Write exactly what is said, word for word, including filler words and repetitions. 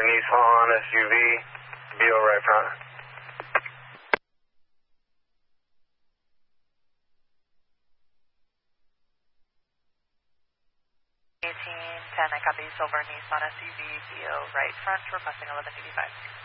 Nissan S U V, B O right front. eighteen ten, I copy, silver Nissan S U V, B O right front, requesting eleven eighty-five.